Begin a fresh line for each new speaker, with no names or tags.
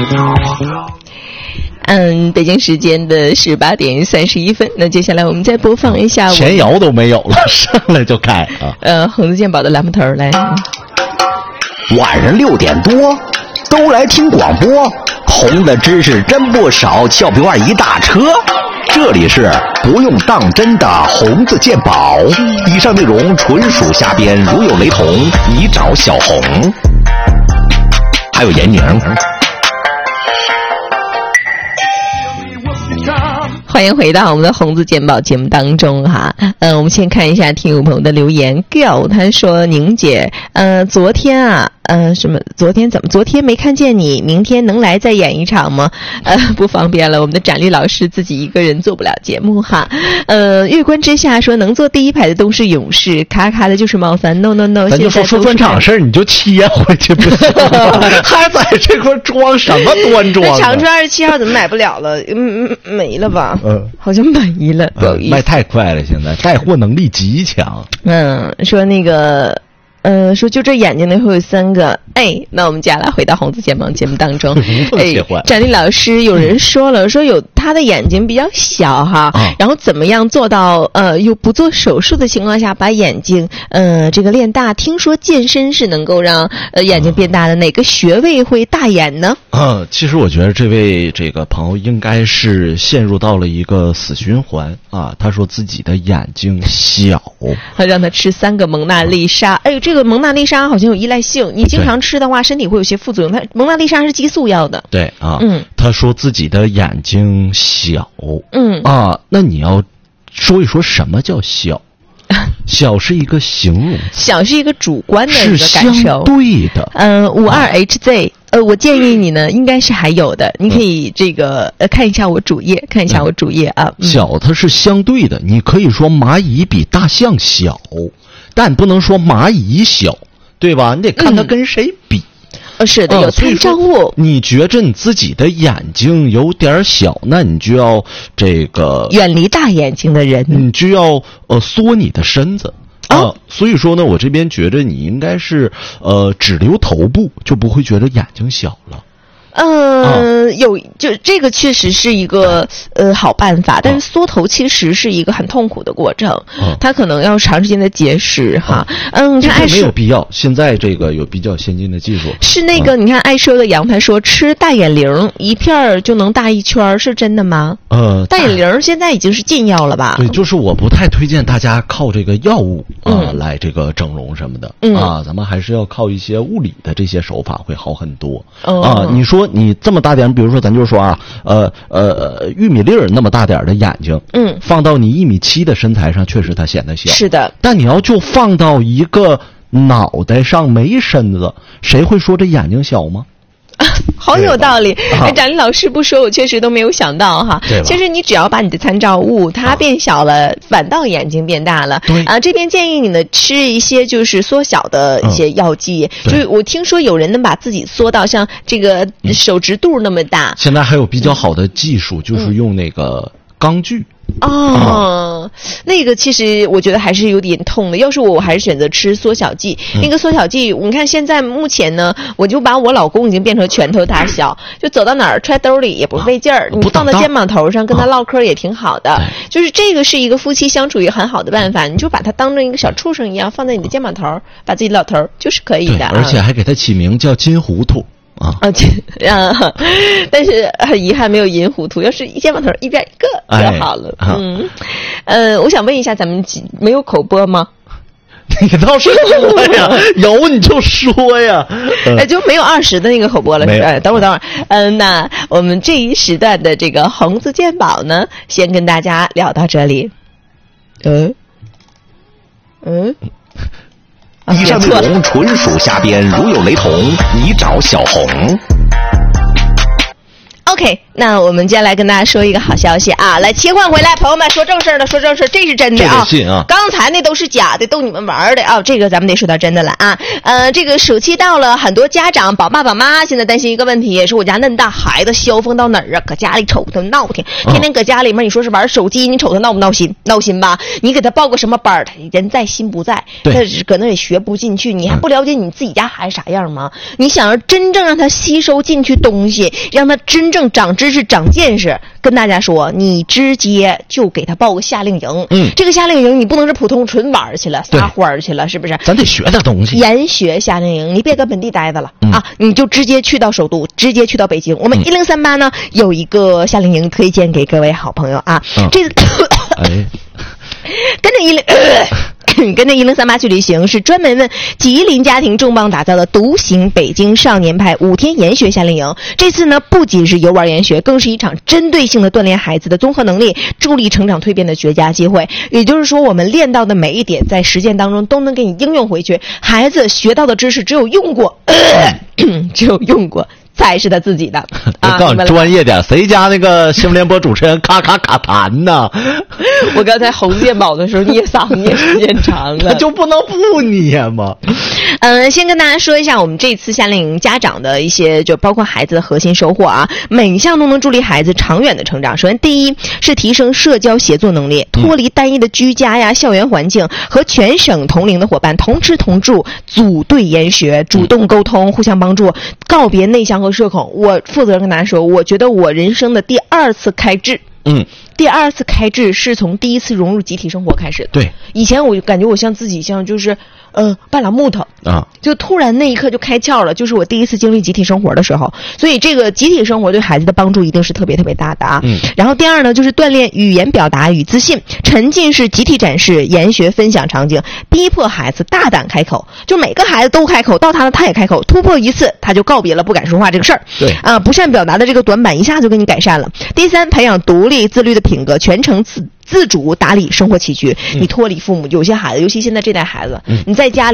北京时间的18点31分，那接下来我们再播放一下
前摇都没有了，上来就开啊！
红字鉴宝的栏目头来。
晚上6点多，都来听广播，红的知识真不少，俏皮话一大车。这里是不用当真的红字鉴宝，以上内容纯属瞎编，如有雷同，你找小红。还有严宁。
欢迎回到我们的红字鉴宝节目当中哈。我们先看一下听友朋友的留言。Girl 他说：“宁姐，昨天昨天没看见你，明天能来再演一场吗？不方便了，我们的展丽老师自己一个人做不了节目哈。月关之下说能坐第一排的都是勇士，咔咔的就是冒犯。No，
咱就说专场事儿，你就切回去不行吗？还在这块装什么端庄？
长春27号怎么买不了了？没了吧？好像没了，不好意思，
卖太快了，现在带货能力极强。
说那个。说就这眼睛里会有3个，那我们接下来回到红字鉴宝节目当中。展丽老师，有人说了，说有他的眼睛比较小哈，然后怎么样做到又不做手术的情况下把眼睛这个练大？听说健身是能够让眼睛变大的，哪个穴位会大眼呢？
其实我觉得这位这个朋友应该是陷入到了一个死循环啊。他说自己的眼睛小，
让他吃3个蒙娜丽莎。这个蒙娜丽莎好像有依赖性，你经常吃的话身体会有些副作用。它蒙娜丽莎是激素药的。
对啊，他说自己的眼睛小，那你要说一说什么叫小？小是一个形容，
小是一个主观的一个感受，
是相对的。
52HZ，我建议你呢，应该是还有的，你可以这个看一下我主页，啊。
小它是相对的，你可以说蚂蚁比大象小，但不能说蚂蚁小，对吧？你得看它跟谁比。
是的，有参照物。
你觉着你自己的眼睛有点小，那你就要这个
远离大眼睛的人，
你就要缩你的身子。所以说呢，我这边觉着你应该是只留头部，就不会觉得眼睛小了。
就这个确实是一个好办法，但是缩头其实是一个很痛苦的过程，它可能要长时间的节食哈。
这个没有必要，现在这个有比较先进的技术。
是那个你看爱说的杨他说吃大眼铃一片就能大1圈，是真的吗？大眼铃现在已经是禁药了吧？
对，就是我不太推荐大家靠这个药物来这个整容什么的咱们还是要靠一些物理的这些手法会好很多你说你这么大点，比如说咱就说玉米粒儿那么大点的眼睛，放到你1.7米的身材上，确实它显得小。
是的，
但你要就放到一个脑袋上没身子，谁会说这眼睛小吗？
好有道理。展丽老师不说，我确实都没有想到哈。其实你只要把你的参照物它变小了，反倒眼睛变大了。这边建议你呢吃一些就是缩小的一些药剂。就是我听说有人能把自己缩到像这个手指肚那么大。
现在还有比较好的技术，就是用那个钢锯。
那个其实我觉得还是有点痛的。要是我还是选择吃缩小剂。那个缩小剂，你看现在目前呢，我就把我老公已经变成拳头大小，就走到哪儿揣兜里也不费劲儿。你放到肩膀头上跟他唠嗑也挺好的。就是这个是一个夫妻相处也很好的办法，你就把它当成一个小畜生一样放在你的肩膀头，把自己老头就是可以的。
而且还给他起名叫金糊涂。
但是很遗憾没有银糊涂，要是肩膀头一边一个就好了。我想问一下，咱们没有口播吗？
你倒是说呀，有你就说呀。
就没有20的那个口播了。等会儿。那我们这一时段的这个红字鉴宝呢，先跟大家聊到这里。
以上内容纯属瞎编，如有雷同，你找小红。
OK。 那我们接下来跟大家说一个好消息啊，来切换回来，朋友们说正事了，说正事，这是真的啊，刚才那都是假的，逗你们玩的啊，这个咱们得说到真的了啊。这个暑期到了，很多家长宝爸宝妈现在担心一个问题，也是我家嫩大孩子消风到哪儿啊？搁家里瞅他闹挺，天天搁家里面，你说是玩手机，你瞅他闹不闹心？闹心吧？你给他报个什么班，他人在心不在，他搁那也学不进去，你还不了解你自己家孩子啥样吗？你想要真正让他吸收进去东西，让他真正长知识长见识，跟大家说，你直接就给他报个夏令营。这个夏令营你不能是普通纯玩去了撒欢去了，是不是？
咱得学点东西。
研学夏令营，你别搁本地待着了啊，你就直接去到首都，直接去到北京。我们1038呢有一个夏令营推荐给各位好朋友啊，这个跟着1038去旅行，是专门为吉林家庭重磅打造的独行北京少年派5天研学夏令营。这次呢，不仅是游玩研学，更是一场针对性的锻炼孩子的综合能力，助力成长蜕变的绝佳机会。也就是说，我们练到的每一点，在实践当中都能给你应用回去。孩子学到的知识，只有用过，才是他自己的。
告诉你专业点，谁家那个新闻联播主持人咔咔卡痰呢？
我刚才红电宝的时候捏嗓捏时间长了，
就不能不捏吗？
先跟大家说一下我们这次夏令营家长的一些，就包括孩子的核心收获啊，每一项都能助力孩子长远的成长。首先，第一是提升社交协作能力，脱离单一的居家呀、校园环境，和全省同龄的伙伴同吃同住，组队研学，主动沟通，互相帮助，告别内向和社恐。我负责跟大家说，我觉得我人生的第2次开智。第2次开智是从第1次融入集体生活开始的。
对，
以前我就感觉我像自己像就是半拉木头
啊，
就突然那一刻就开窍了，就是我第1次经历集体生活的时候。所以这个集体生活对孩子的帮助一定是特别特别大的啊。然后第2呢，就是锻炼语言表达与自信，沉浸式集体展示、研学分享场景，逼迫孩子大胆开口，就每个孩子都开口，到他也开口，突破1次他就告别了不敢说话这个事儿。
对
啊，不善表达的这个短板一下就给你改善了。第3，培养独立自律的品格，全程自主打理生活起居，你脱离父母。有些孩子，尤其现在这代孩子，你在家里